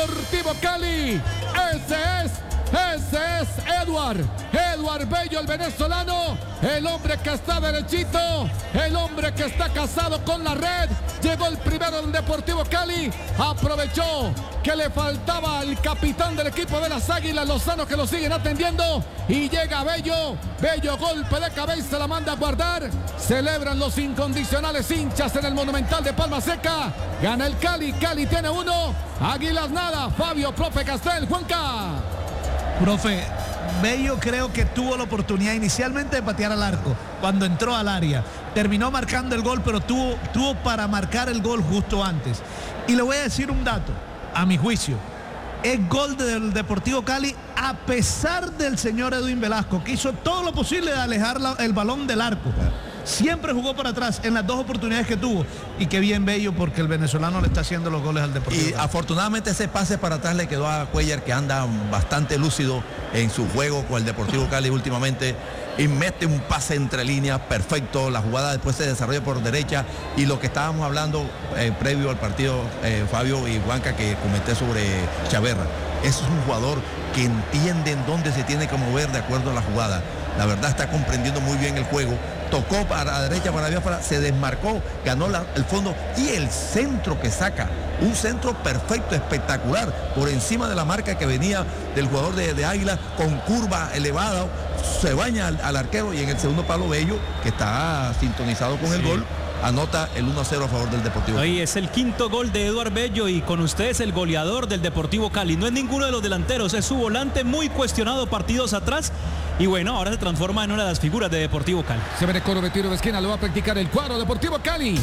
Deportivo Cali. Ese es Eduard Bello, el venezolano, el hombre que está derechito, el hombre que está casado con la red. Llegó el primero del Deportivo Cali, aprovechó que le faltaba al capitán del equipo de las Águilas, Lozano, que lo siguen atendiendo, y llega Bello, golpe de cabeza, la manda a guardar. Celebran los incondicionales hinchas en el Monumental de Palma Seca. Gana el Cali tiene 1, Águilas nada. Fabio, profe Castel, Juanca. Profe, Bello creo que tuvo la oportunidad inicialmente de patear al arco cuando entró al área. Terminó marcando el gol, pero tuvo para marcar el gol justo antes. Y le voy a decir un dato, a mi juicio. Es gol del Deportivo Cali a pesar del señor Edwin Velasco, que hizo todo lo posible de alejar el balón del arco. Siempre jugó para atrás en las 2 oportunidades que tuvo. Y qué bien Bello, porque el venezolano le está haciendo los goles al Deportivo Cali. Y afortunadamente ese pase para atrás le quedó a Cuellar, que anda bastante lúcido en su juego con el Deportivo Cali últimamente. Y mete un pase entre líneas perfecto. La jugada después se desarrolla por derecha. Y lo que estábamos hablando previo al partido, Fabio y Juanca, que comenté sobre Chaverra. Es un jugador que entiende en dónde se tiene que mover de acuerdo a la jugada. La verdad está comprendiendo muy bien el juego. Tocó para la derecha, para Biafra, se desmarcó, ganó el fondo, y el centro que saca, un centro perfecto, espectacular, por encima de la marca que venía del jugador de Águila, con curva elevada, se baña al arquero, y en el segundo palo Bello, que está sintonizado con el gol, anota el 1-0 a favor del Deportivo Cali. Ahí es el 5º gol de Eduard Bello, y con ustedes el goleador del Deportivo Cali. No es ninguno de los delanteros, es su volante, muy cuestionado partidos atrás, y bueno, ahora se transforma en una de las figuras de Deportivo Cali. Se viene coro de tiro de esquina, lo va a practicar el cuadro Deportivo Cali.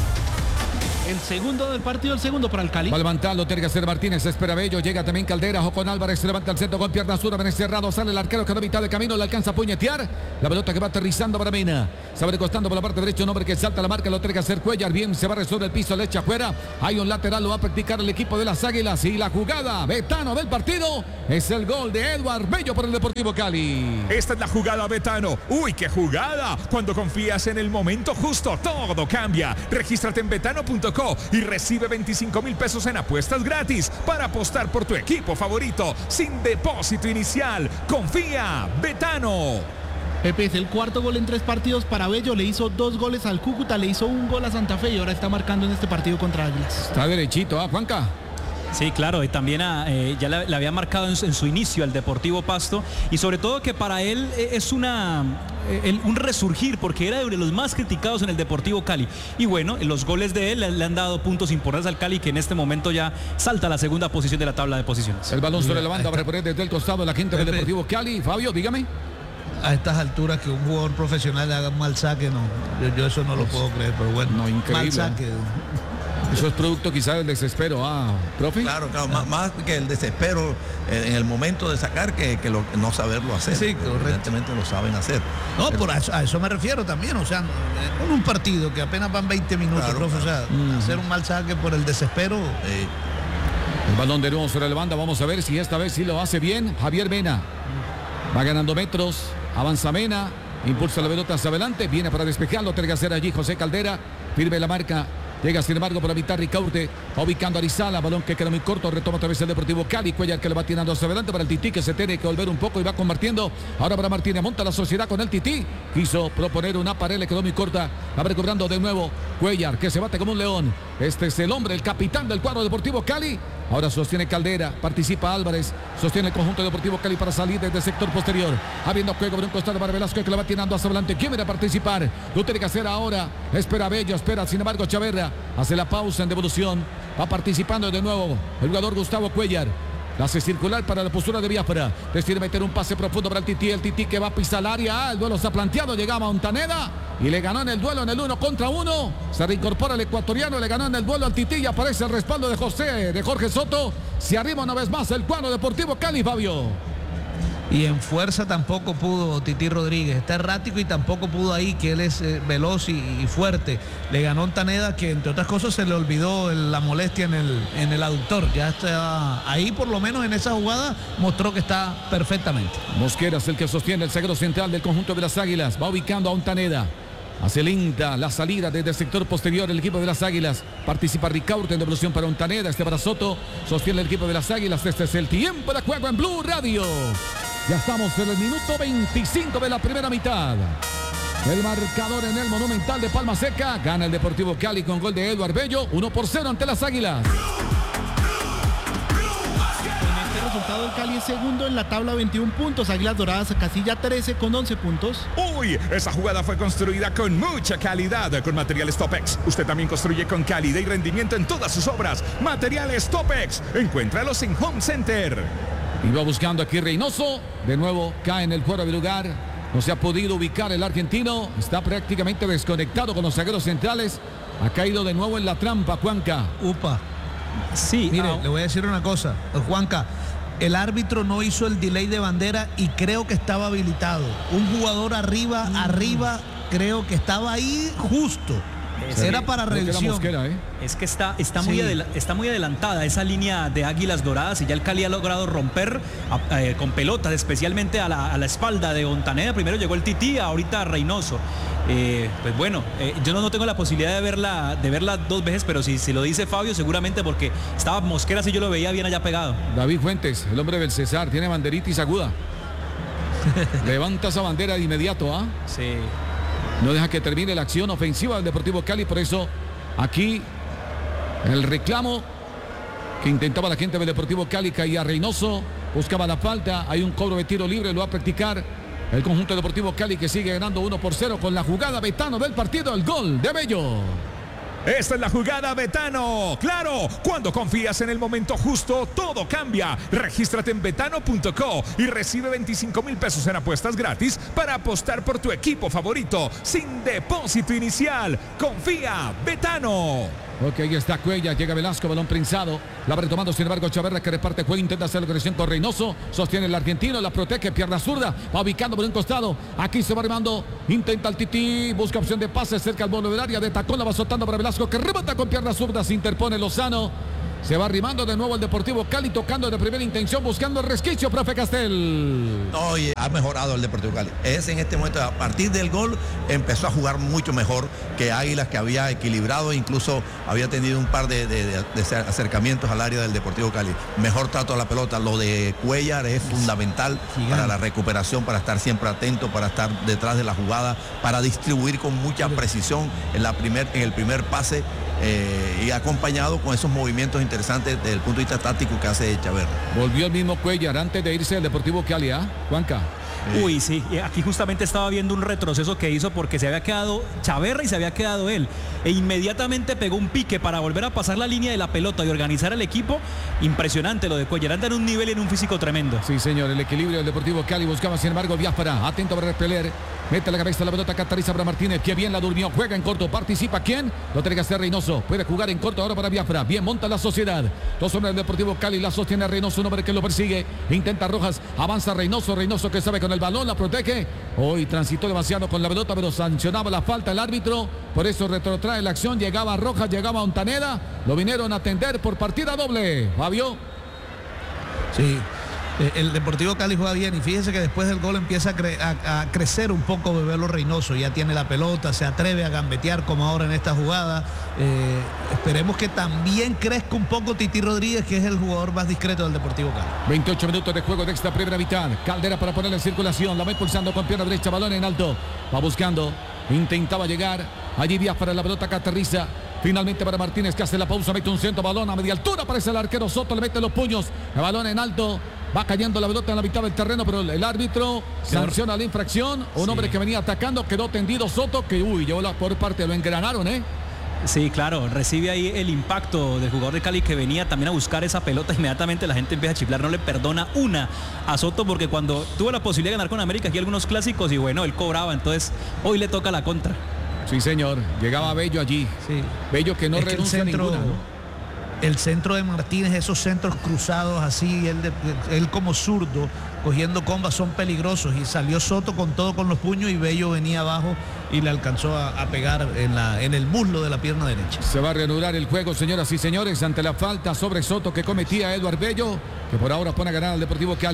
El segundo del partido, el segundo para el Cali. Va levantando, tiene que ser Martínez, espera Bello, llega también Caldera, Jocón Álvarez, se levanta al centro con pierna zurda, Mena cerrado, sale el arquero que da mitad de camino, le alcanza a puñetear, la pelota que va aterrizando para Mena, se va recostando por la parte derecha, un hombre que salta la marca, lo tiene que hacer Cuellar, bien, se va sobre el piso, le echa afuera, hay un lateral, lo va a practicar el equipo de las Águilas, y la jugada, Betano del partido, es el gol de Eduard Bello por el Deportivo Cali. Esta es la jugada, Betano. ¡Uy, qué jugada! Cuando confías en el momento justo, todo cambia. Regístrate en betano.co y recibe 25,000 pesos en apuestas gratis para apostar por tu equipo favorito sin depósito inicial. ¡Confía! ¡Betano! Pepe, es el 4º gol en 3 partidos para Bello. Le hizo 2 goles al Cúcuta, le hizo 1 gol a Santa Fe y ahora está marcando en este partido contra Águilas. Está derechito, Juanca. Sí, claro, y también ya le había marcado en su inicio al Deportivo Pasto, y sobre todo que para él es un resurgir, porque era de los más criticados en el Deportivo Cali, y bueno, los goles de él le han dado puntos importantes al Cali, que en este momento ya salta a la segunda posición de la tabla de posiciones. El balón sobre la banda para reponer desde el costado la gente del Deportivo Cali. Fabio, dígame. A estas alturas que un jugador profesional haga un mal saque, no, yo eso no lo puedo creer, pero bueno, no, increíble. Mal saque. Eso es producto quizás del desespero, profe. Claro, más que el desespero en el momento de sacar que no saberlo hacer. Sí, evidentemente lo saben hacer. No, a eso me refiero también, o sea, en un partido que apenas van 20 minutos, claro, profe, claro. O sea, hacer un mal saque por el desespero. El balón de nuevo sobre la banda, vamos a ver si esta vez sí lo hace bien Javier Mena. Va ganando metros, avanza Mena, impulsa la pelota hacia adelante, viene para despejarlo, tiene que hacer allí José Caldera, firme la marca. Llega sin embargo por la mitad Ricaurte, va ubicando a Arizala, balón que queda muy corto, retoma otra vez el Deportivo Cali, Cuellar que le va tirando hacia adelante para el Tití, que se tiene que volver un poco y va convirtiendo, ahora para Martínez, monta la sociedad con el Tití, quiso proponer una pared, le quedó muy corta, va recobrando de nuevo Cuellar, que se bate como un león, este es el hombre, el capitán del cuadro Deportivo Cali, ahora sostiene Caldera, participa Álvarez, sostiene el conjunto Deportivo Cali para salir desde el sector posterior, habiendo juego por un costado para Velasco que le va tirando hacia adelante, ¿quién viene a participar? Lo tiene que hacer ahora, espera Bello, espera sin embargo Chaverra, hace la pausa en devolución, va participando de nuevo el jugador Gustavo Cuellar, la hace circular para la postura de Biafra, decide meter un pase profundo para el Tití que va a pisar el área, el duelo está planteado, llegaba a Montaneda y le ganó en el duelo en el 1 contra 1, se reincorpora el ecuatoriano, le ganó en el duelo al Tití y aparece el respaldo de Jorge Soto, se arriba una vez más el cuadro Deportivo Cali, Fabio. Y en fuerza tampoco pudo Tití Rodríguez, está errático y tampoco pudo ahí, que él es veloz y fuerte. Le ganó Montaneda, que entre otras cosas se le olvidó la molestia en el aductor. Ya está ahí, por lo menos en esa jugada mostró que está perfectamente. Mosquera es el que sostiene el zaguero central del conjunto de las Águilas, va ubicando a Montaneda. Hace lenta la salida desde el sector posterior el equipo de las Águilas. Participa Ricaurte en devolución para Ontaneda. Este para Soto. Sostiene el equipo de las Águilas. Este es el tiempo de juego en Blue Radio. Ya estamos en el minuto 25 de la primera mitad. El marcador en el Monumental de Palma Seca. Gana el Deportivo Cali con gol de Eduardo Bello. 1-0 ante las Águilas. Resultado, el Cali es segundo en la tabla, 21 puntos. Águilas Doradas casilla 13 con 11 puntos. Uy, esa jugada fue construida con mucha calidad con materiales Topex. Usted también construye con calidad y rendimiento en todas sus obras. Materiales Topex. Encuéntralos en Home Center. Iba buscando aquí Reynoso. De nuevo cae en el fuera de lugar. No se ha podido ubicar el argentino. Está prácticamente desconectado con los zagueros centrales. Ha caído de nuevo en la trampa, Juanca. Upa. Sí, Mire, le voy a decir una cosa, Juanca. El árbitro no hizo el delay de bandera y creo que estaba habilitado. Un jugador arriba, creo que estaba ahí justo. Era para revisión. Mosquera, Es que está muy adelantada esa línea de Águilas Doradas y ya el Cali ha logrado romper con pelotas, especialmente a la espalda de Ontaneda. Primero llegó el Tití, ahorita Reynoso. Pues bueno, yo no tengo la posibilidad de verla dos veces, pero si lo dice Fabio, seguramente porque estaba Mosquera, si yo lo veía bien allá pegado. David Fuentes, el hombre del César, tiene banderitis aguda. Levanta esa bandera de inmediato, ¿ah? Sí. No deja que termine la acción ofensiva del Deportivo Cali. Por eso aquí el reclamo que intentaba la gente del Deportivo Cali. Caía Reynoso, buscaba la falta. Hay un cobro de tiro libre, lo va a practicar el conjunto Deportivo Cali, que sigue ganando 1-0 con la jugada Betano del partido. El gol de Bello. Esta es la jugada Betano. Claro, cuando confías en el momento justo, todo cambia. Regístrate en betano.co y recibe 25,000 pesos en apuestas gratis para apostar por tu equipo favorito sin depósito inicial. Confía, Betano. Ok, ahí está Cuellar, llega Velasco, balón prensado. La va retomando, sin embargo, Chaverra, que reparte juego, intenta hacer la conexión con Reynoso. Sostiene el argentino, la protege, pierna zurda. Va ubicando por un costado. Aquí se va armando, intenta el Tití, busca opción de pase cerca al bolo del área. De tacón la va soltando para Velasco, que rebota con pierna zurda. Se interpone Lozano. Se va arrimando de nuevo el Deportivo Cali, tocando de primera intención, buscando el resquicio, profe Castel. Oye, ha mejorado el Deportivo Cali. En este momento, a partir del gol, empezó a jugar mucho mejor que Águilas, que había equilibrado, incluso había tenido un par de acercamientos al área del Deportivo Cali. Mejor trato a la pelota. Lo de Cuellar es fundamental para la recuperación, para estar siempre atento, para estar detrás de la jugada, para distribuir con mucha precisión en el primer pase. Y acompañado con esos movimientos interesantes desde el punto de vista táctico que hace Chaverra. Volvió el mismo Cuellar antes de irse al Deportivo Cali, ¿ah? Juanca. Uy, sí, aquí justamente estaba viendo un retroceso que hizo porque se había quedado Chaverra y se había quedado él. E inmediatamente pegó un pique para volver a pasar la línea de la pelota y organizar el equipo. Impresionante lo de Cuellar, anda en un nivel y en un físico tremendo. Sí, señor, el equilibrio del Deportivo Cali buscaba, sin embargo, Biafara, atento para repeler. Mete la cabeza, la pelota, catariza para Martínez, que bien la durmió, juega en corto, participa, ¿quién? Lo tiene que hacer Reynoso, puede jugar en corto ahora para Biafra, bien monta la Sociedad. Dos hombres del Deportivo Cali, la sostiene a Reynoso, un hombre que lo persigue, intenta Rojas, avanza Reynoso que sabe con el balón, la protege. Hoy transitó demasiado con la pelota, pero sancionaba la falta el árbitro, por eso retrotrae la acción, llegaba Rojas, llegaba Ontaneda, lo vinieron a atender por partida doble. Fabio. Sí. El Deportivo Cali juega bien y fíjense que después del gol empieza a crecer un poco Bebelo Reynoso, ya tiene la pelota, se atreve a gambetear como ahora en esta jugada. Esperemos que también crezca un poco Titi Rodríguez, que es el jugador más discreto del Deportivo Cali. 28 minutos de juego de esta primera mitad. Caldera para ponerla en circulación, la va impulsando con pierna derecha, balón en alto, va buscando, intentaba llegar, allí Biafara, la pelota que aterriza. Finalmente para Martínez, que hace la pausa, mete un centro, balón a media altura, aparece el arquero Soto, le mete los puños, el balón en alto, va cayendo la pelota en la mitad del terreno, pero el árbitro sanciona la infracción. Un hombre que venía atacando, quedó tendido Soto, que llevó la por parte, lo engranaron, Sí, claro, recibe ahí el impacto del jugador de Cali que venía también a buscar esa pelota. Inmediatamente la gente empieza a chiflar, no le perdona una a Soto, porque cuando tuvo la posibilidad de ganar con América aquí algunos clásicos y bueno, él cobraba, entonces hoy le toca la contra. Sí, señor, llegaba Bello allí. Sí. Bello que no renuncia a ninguna, ¿no? El centro de Martínez, esos centros cruzados así, él como zurdo, cogiendo combas, son peligrosos. Y salió Soto con todo, con los puños, y Bello venía abajo y le alcanzó a pegar en el muslo de la pierna derecha. Se va a reanudar el juego, señoras y señores, ante la falta sobre Soto que cometía Eduardo Bello, que por ahora pone a ganar al Deportivo Cali.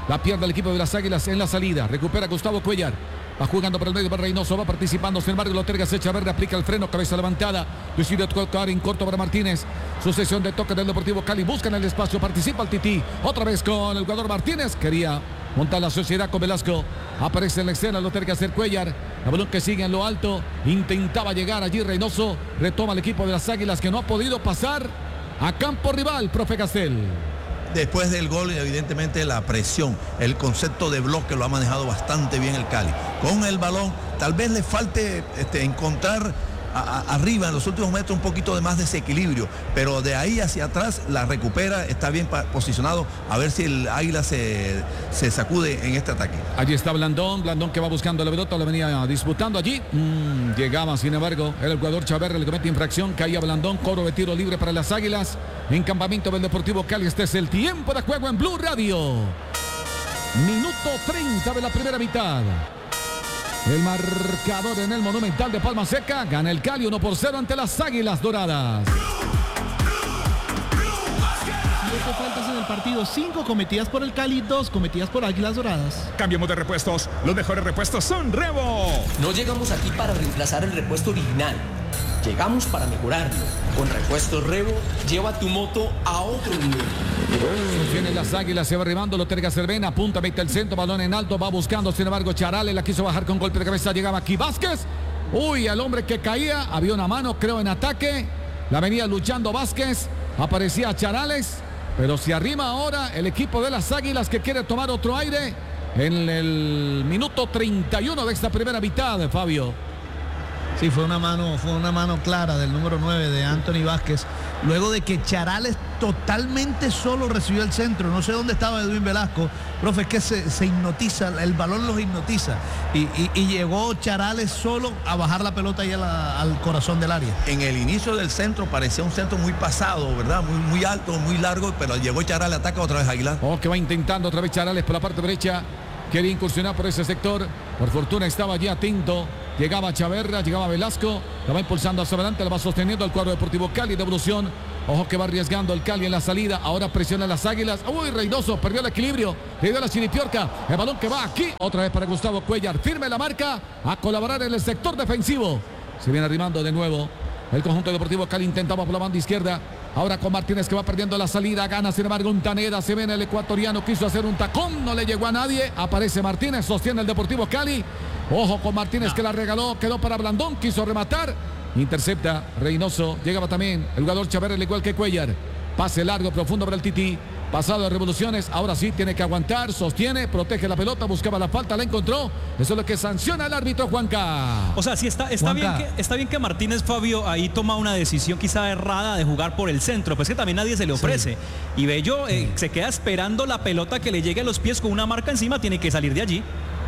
La pierde el equipo de las Águilas en la salida. Recupera Gustavo Cuellar. Va jugando por el medio para Reynoso, va participando. Sin embargo, Lotergas echa verde, aplica el freno, cabeza levantada. Decide tocar en corto para Martínez. Sucesión de toques del Deportivo Cali. Buscan el espacio, participa el Tití. Otra vez con el jugador Martínez. Quería montar la sociedad con Velasco. Aparece en la escena Lotergas el Cuellar. El balón que sigue en lo alto. Intentaba llegar allí Reynoso. Retoma el equipo de las Águilas que no ha podido pasar a campo rival, profe Castel. Después del gol, evidentemente la presión, el concepto de bloque lo ha manejado bastante bien el Cali. Con el balón, tal vez le falte encontrar arriba en los últimos metros un poquito de más desequilibrio, pero de ahí hacia atrás la recupera, está bien posicionado, a ver si el Águila se sacude en este ataque. Allí está Blandón que va buscando la pelota, lo venía disputando allí. Llegaba, sin embargo, el jugador Chaverra le comete infracción, caía Blandón, cobro de tiro libre para las Águilas. En campamento del Deportivo Cali, este es el tiempo de juego en Blue Radio. Minuto 30 de la primera mitad. El marcador en el Monumental de Palma Seca. Gana el Cali 1-0 ante las Águilas Doradas. 7 faltas en el partido, 5 cometidas por el Cali, 2 cometidas por Águilas Doradas. Cambiemos de repuestos. Los mejores repuestos son Revo. No llegamos aquí para reemplazar el repuesto original. Llegamos para mejorarlo. Con Repuestos Revo, lleva tu moto a otro nivel. Tienen las Águilas, se va arribando, Loterga Cervena, apunta, mete el centro, balón en alto, va buscando, sin embargo, Charales la quiso bajar con golpe de cabeza, llegaba aquí Vázquez. Uy, al hombre que caía, había una mano, creo, en ataque. La venía luchando Vázquez, aparecía Charales, pero se arrima ahora el equipo de las Águilas que quiere tomar otro aire en el minuto 31 de esta primera mitad, Fabio. Sí, fue una mano clara del número 9 de Anthony Vázquez. Luego de que Charales totalmente solo recibió el centro. No sé dónde estaba Edwin Velasco. Profe, es que se hipnotiza, el balón los hipnotiza. Y llegó Charales solo a bajar la pelota ahí al corazón del área. En el inicio del centro parecía un centro muy pasado, ¿verdad? Muy alto, muy largo, pero llegó Charales, ataca otra vez Aguilar. Oh, que va intentando otra vez Charales por la parte derecha. Quería incursionar por ese sector. Por fortuna estaba allí atento. Llegaba Chaverra, llegaba Velasco. La va impulsando hacia adelante, la va sosteniendo el cuadro Deportivo Cali. Devolución. Ojo que va arriesgando el Cali en la salida. Ahora presiona las Águilas. Uy, Reynoso perdió el equilibrio. Le dio la chiripiorca. El balón que va aquí. Otra vez para Gustavo Cuellar. Firme la marca. A colaborar en el sector defensivo. Se viene arrimando de nuevo. El conjunto Deportivo Cali intentaba por la banda izquierda. Ahora con Martínez que va perdiendo la salida. Gana sin embargo un Taneda. Se viene el ecuatoriano. Quiso hacer un tacón. No le llegó a nadie. Aparece Martínez. Sostiene el Deportivo Cali. Ojo con Martínez que la regaló. Quedó para Blandón. Quiso rematar. Intercepta Reynoso. Llegaba también el jugador Chaverra, al igual que Cuellar. Pase largo, profundo para el Tití. Pasado de revoluciones, ahora sí tiene que aguantar, sostiene, protege la pelota, buscaba la falta, la encontró. Eso es lo que sanciona el árbitro Juanca. O sea, sí está bien que Martínez, Fabio, ahí toma una decisión quizá errada de jugar por el centro, pues que también nadie se le ofrece. Sí. Y Bello se queda esperando la pelota que le llegue a los pies con una marca encima, tiene que salir de allí.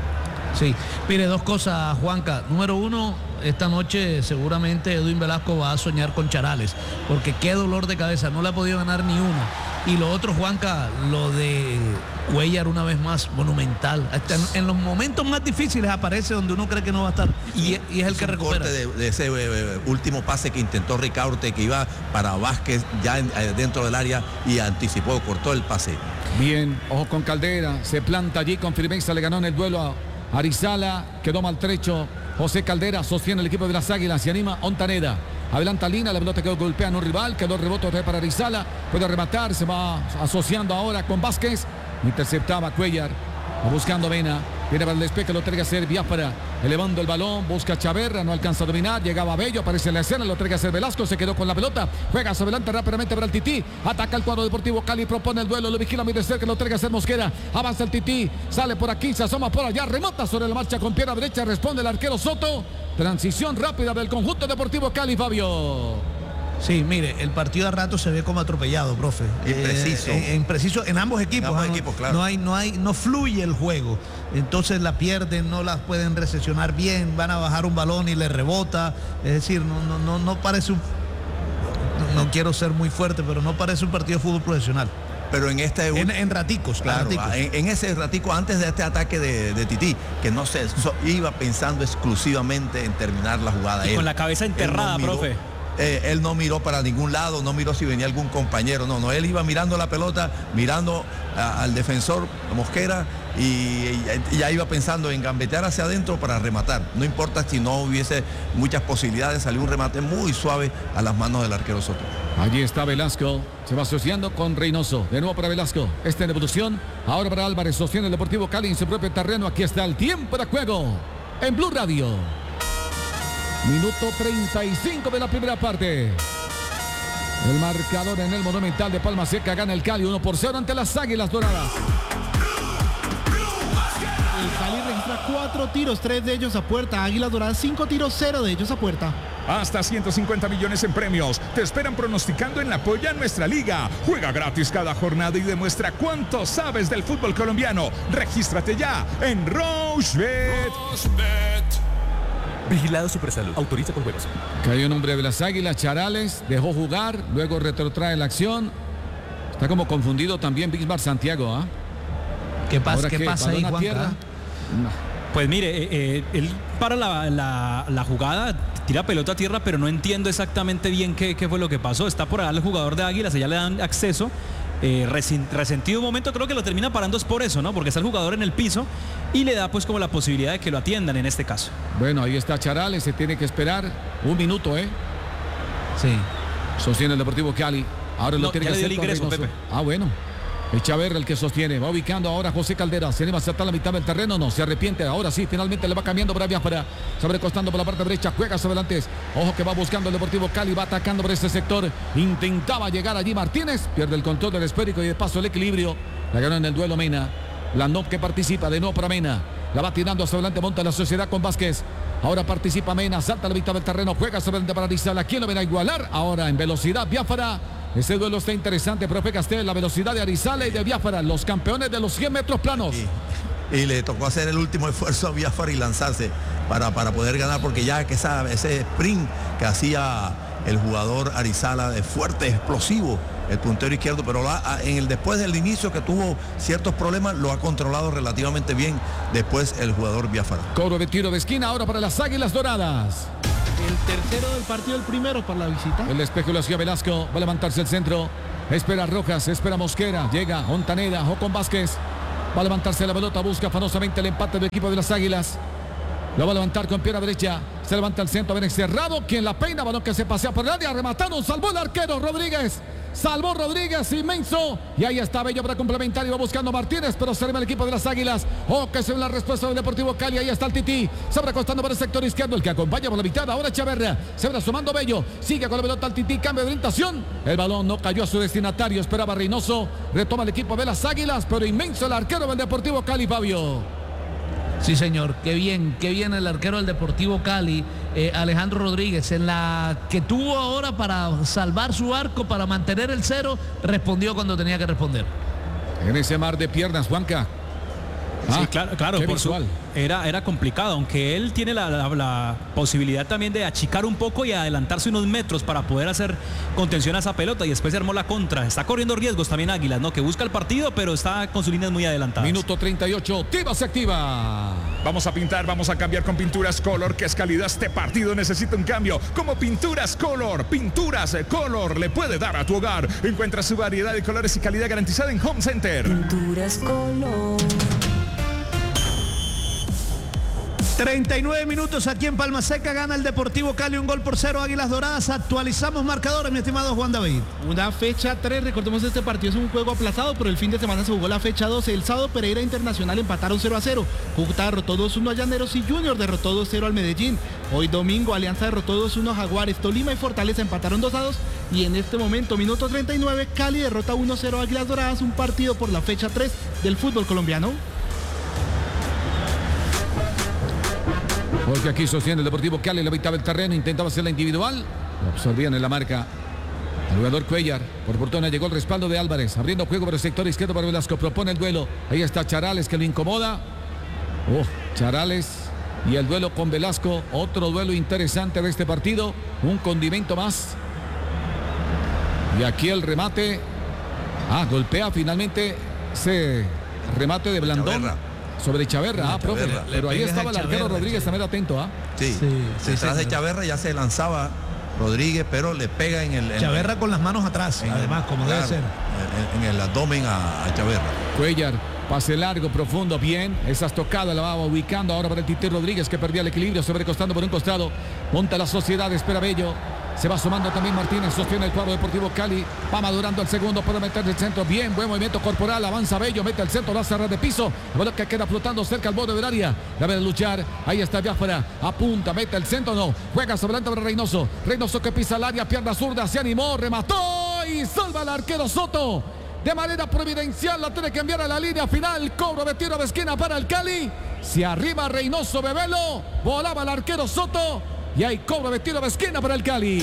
Sí, mire, dos cosas, Juanca. Número uno, esta noche seguramente Edwin Velasco va a soñar con Charales, porque qué dolor de cabeza, no le ha podido ganar ni una. Y lo otro, Juanca, lo de Cuellar una vez más, monumental. Hasta en los momentos más difíciles aparece donde uno cree que no va a estar. Y es el que recupera. De ese último pase que intentó Ricaurte, que iba para Vázquez ya dentro del área y anticipó, cortó el pase. Bien, ojo con Caldera, se planta allí con firmeza, le ganó en el duelo a Arizala, quedó maltrecho. José Caldera sostiene el equipo de las Águilas y anima Ontaneda. Adelanta Lina, la pelota quedó golpeando a un rival, quedó el rebote otra vez para Arizala. Puede rematar, se va asociando ahora con Vázquez. Interceptaba Cuellar, va buscando Vena. Viene para el despeje, lo entrega a ser Biafara. Elevando el balón, busca Chaverra, no alcanza a dominar. Llegaba Bello, aparece en la escena, lo entrega a ser Velasco, se quedó con la pelota. Juega hacia adelante rápidamente para el Tití. Ataca el cuadro Deportivo Cali, propone el duelo, lo vigila muy de cerca, lo entrega a ser Mosquera. Avanza el Tití, sale por aquí, se asoma por allá, remata sobre la marcha con pierna derecha, responde el arquero Soto. Transición rápida del conjunto Deportivo Cali, Fabio. Sí, mire, el partido a rato se ve como atropellado, profe. Impreciso. Impreciso en ambos equipos. Claro. No fluye el juego. Entonces la pierden, no las pueden recesionar bien, van a bajar un balón y le rebota. Es decir, no parece un... No quiero ser muy fuerte, pero no parece un partido de fútbol profesional. Pero en este... En raticos, claro. En ese ratico, antes de este ataque de Tití, que no se iba pensando exclusivamente en terminar la jugada. Y con la cabeza enterrada, profe. Él no miró para ningún lado, no miró si venía algún compañero, no, él iba mirando la pelota, mirando al defensor Mosquera y ya iba pensando en gambetear hacia adentro para rematar. No importa si no hubiese muchas posibilidades, salió un remate muy suave a las manos del arquero Soto. Allí está Velasco, se va asociando con Reynoso. De nuevo para Velasco, esta en evolución. Ahora para Álvarez, sostiene el Deportivo Cali en su propio terreno. Aquí está el tiempo de juego en Blue Radio. Minuto 35 de la primera parte. El marcador en el Monumental de Palma Seca, gana el Cali 1-0 ante las Águilas Doradas. El Cali registra 4 tiros, 3 de ellos a puerta. Águilas Doradas 5 tiros, 0 de ellos a puerta. Hasta 150 millones en premios. Te esperan pronosticando en la Polla Nuestra Liga. Juega gratis cada jornada y demuestra cuánto sabes del fútbol colombiano. Regístrate ya en Rochebet. Vigilado Supersalud. Autoriza con juegos. Cayó un hombre de las Águilas, Charales, dejó jugar, luego retrotrae la acción. Está como confundido también Bismar Santiago, ¿ah? ¿Qué pasa ahí, Juanca? Juanca? No. Pues mire, él para la jugada, tira pelota a tierra, pero no entiendo exactamente bien qué fue lo que pasó. Está por allá el jugador de Águilas, allá le dan acceso. Resentido un momento, creo que lo termina parando es por eso, ¿no? Porque está el jugador en el piso y le da pues como la posibilidad de que lo atiendan en este caso. Bueno, ahí está Charales, se tiene que esperar un minuto, ¿eh? Sí. Sostiene el Deportivo Cali. Ahora No, lo tiene ya que le dio hacer el con ingreso, Reynoso. Pepe. Ah, bueno. El Chaverra el que sostiene. Va ubicando ahora José Caldera. Se le va a saltar la mitad del terreno. No, se arrepiente. Ahora sí, finalmente le va cambiando para Biafra. Sobrecostando por la parte derecha. Juega hacia adelante. Ojo que va buscando el Deportivo Cali. Va atacando por este sector. Intentaba llegar allí Martínez. Pierde el control del esférico y de paso el equilibrio. La ganó en el duelo Mena. La NOP que participa de nuevo para Mena. La va tirando hacia adelante. Monta la sociedad con Vázquez. Ahora participa Mena. Salta a la mitad del terreno. Juega hacia adelante para Arizala. ¿Quién lo verá igualar? Ahora en velocidad Biafra. Ese duelo está interesante, profe Castel, la velocidad de Arizala y de Biafra, los campeones de los 100 metros planos. Y le tocó hacer el último esfuerzo a Biafra y lanzarse para poder ganar, porque ya que ese sprint que hacía el jugador Arizala de fuerte, explosivo, el puntero izquierdo, pero después del inicio que tuvo ciertos problemas, lo ha controlado relativamente bien después el jugador Biafra. Cobro de tiro de esquina ahora para las Águilas Doradas. El tercero del partido, el primero para la visita. El espejo lo hacía Velasco. Va a levantarse el centro. Espera Rojas, espera Mosquera. Llega Ontaneda, Jocón Vázquez. Va a levantarse la pelota, busca afanosamente el empate del equipo de las Águilas. Lo va a levantar con pierna derecha. Se levanta el centro, bien cerrado. Quien la peina, balón que se pasea por el área. Remataron, salvó el arquero Rodríguez. Salvó Rodríguez, inmenso. Y ahí está Bello para complementar. Y va buscando Martínez, pero se el equipo de las Águilas. Oh, que se ve la respuesta del Deportivo Cali. Ahí está el Tití. Se va acostando por el sector izquierdo. El que acompaña por la mitad. Ahora Chaverra. Se va sumando Bello. Sigue con la pelota al Tití. Cambio de orientación. El balón no cayó a su destinatario. Esperaba Reynoso. Retoma el equipo de las Águilas. Pero inmenso el arquero del Deportivo Cali, Fabio. Sí, señor, qué bien el arquero del Deportivo Cali, Alejandro Rodríguez, en la que tuvo ahora para salvar su arco, para mantener el cero, respondió cuando tenía que responder. En ese mar de piernas, Juanca. Sí, claro, era complicado, aunque él tiene la posibilidad también de achicar un poco y adelantarse unos metros para poder hacer contención a esa pelota, y después se armó la contra. Está corriendo riesgos también Águilas, ¿no? Que busca el partido, pero está con sus líneas muy adelantadas. Minuto 38, Tiva se activa. Vamos a pintar, vamos a cambiar con Pinturas Color, que es calidad. Este partido necesita un cambio. Como Pinturas Color le puede dar a tu hogar. Encuentra su variedad de colores y calidad garantizada en Home Center. Pinturas Color. 39 minutos aquí en Palma Seca, gana el Deportivo Cali 1-0 Águilas Doradas. Actualizamos marcadores, mi estimado Juan David. Una fecha 3, recordemos este partido es un juego aplazado, pero el fin de semana se jugó la fecha 12. El sábado Pereira Internacional empataron 0-0. Cúcuta derrotó 2-1 a Llaneros y Junior derrotó 2-0 al Medellín. Hoy domingo Alianza derrotó 2-1 a Jaguares. Tolima y Fortaleza empataron 2-2. Y en este momento, minuto 39, Cali derrota 1-0 a Águilas Doradas, un partido por la fecha 3 del fútbol colombiano. Porque aquí sostiene el Deportivo Cali, la mitad del terreno, intentaba hacer la individual, lo absorbían en la marca. El jugador Cuellar, por fortuna llegó el respaldo de Álvarez, abriendo juego por el sector izquierdo para Velasco, propone el duelo. Ahí está Charales que lo incomoda. Charales y el duelo con Velasco, otro duelo interesante de este partido, un condimento más. Y aquí el remate, golpea finalmente ese remate de Blandón. Chaverra. Sobre Chaverra, profe. Pero ahí estaba el arquero Rodríguez también atento, Sí, detrás de Chaverra ya se lanzaba Rodríguez, pero le pega en el... Chaverra con las manos atrás, además, como debe ser. En el abdomen a Chaverra. Cuellar, pase largo, profundo, bien. Esas tocadas la va ubicando ahora para el Titi Rodríguez, que perdía el equilibrio, se va recostando por un costado. Monta la Sociedad, espera Bello. Se va sumando también Martínez, sostiene el cuadro Deportivo Cali. Va madurando el segundo, puede meter el centro. Bien, buen movimiento corporal, avanza Bello, mete el centro, va a cerrar de piso. La bola que queda flotando cerca al borde del área. La ve luchar, ahí está Biafara, apunta, mete el centro, no. Juega sobre adelante para Reynoso. Reynoso que pisa el área, pierna zurda, se animó, remató y salva al arquero Soto. De manera providencial la tiene que enviar a la línea final. Cobro de tiro de esquina para el Cali. Se arriba Reynoso Bebelo. Volaba el arquero Soto. Y hay cobro de tiro de esquina para el Cali.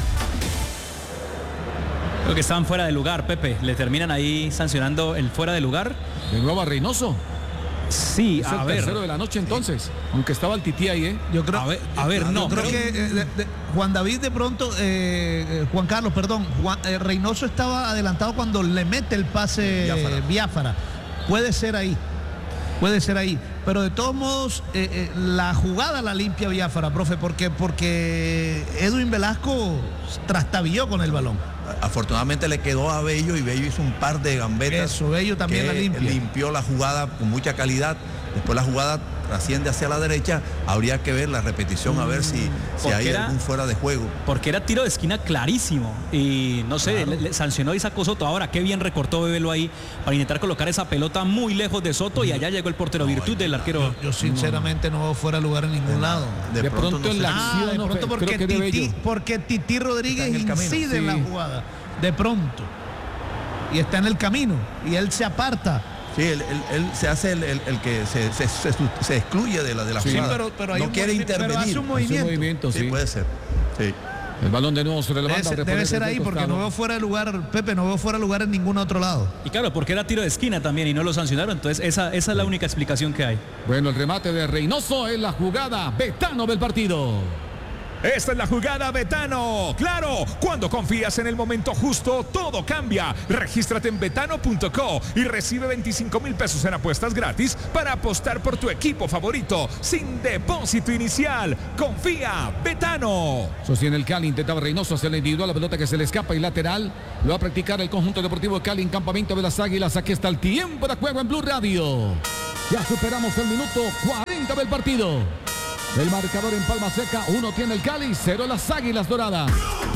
Creo que estaban fuera de lugar, Pepe. Le terminan ahí sancionando el fuera de lugar. De nuevo a Reynoso. Sí, Es a el ver. tercero de la noche entonces. Aunque estaba el Tití ahí, ¿eh? Yo creo, no. Creo que Juan David de pronto, Juan Carlos, perdón, Reynoso estaba adelantado cuando le mete el pase Biafara. Puede ser ahí. Pero de todos modos, la jugada la limpia Biafara, profe, porque Edwin Velasco trastabilló con el balón. Afortunadamente le quedó a Bello y Bello hizo un par de gambetas. Eso, Bello también la limpia. Limpió la jugada con mucha calidad. Después la jugada asciende hacia la derecha. Habría que ver la repetición a ver si hay algún fuera de juego. Porque era tiro de esquina clarísimo. Y no sé, Claro. le sancionó y sacó Soto. Ahora, qué bien recortó Bebelo ahí para intentar colocar esa pelota muy lejos de Soto. Y allá llegó el portero, virtud del arquero. Yo sinceramente no veo fuera de lugar en ningún lado. De pronto no en sé. la acción, De no, pronto creo porque que de Bello. porque Tití Rodríguez Está en el camino, incide en la sí. jugada. De pronto. Y está en el camino. Y él se aparta. Sí, él se hace el que se excluye de la Sí, jugada. pero hay no un quiere movimiento, pero hace intervenir. un Hace un movimiento, Sí, sí. puede ser. Sí. El balón de nuevo sobre la banda. Debe ser ahí porque no veo fuera de lugar, Pepe, no veo fuera de lugar en ningún otro lado. Y claro, porque era tiro de esquina también y no lo sancionaron. Entonces, esa es la única explicación que hay. Bueno, el remate de Reynoso es la jugada Betano del partido. Esta es la jugada Betano. Claro, cuando confías en el momento justo, todo cambia. Regístrate en betano.co y recibe 25,000 pesos en apuestas gratis para apostar por tu equipo favorito sin depósito inicial. Confía, Betano. Sostiene el Cali, intentaba Reynoso hacer la individual, la pelota que se le escapa y lateral. Lo va a practicar el conjunto deportivo Cali en campamento de las Águilas. Aquí está el tiempo de juego en Blue Radio. Ya superamos el minuto 40 del partido. El marcador en Palma Seca, 1 tiene el Cali, 0 las Águilas Doradas.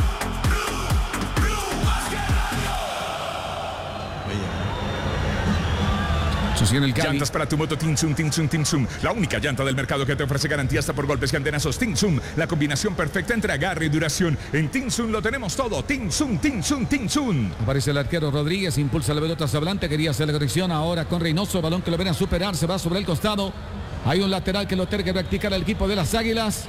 Sostiene el Cali. Llantas para tu moto Tinsun, Tinsun, Tinsun. La única llanta del mercado que te ofrece garantía hasta por golpes y antenazos. Tinsun, la combinación perfecta entre agarre y duración. En Tinsun lo tenemos todo. Tinsun, Tinsun, Tinsun. Aparece el arquero Rodríguez, impulsa la pelota hacia adelante, quería hacer la corrección ahora con Reynoso, balón que lo ven a superar, se va sobre el costado. Hay un lateral que lo tiene que practicar el equipo de las Águilas.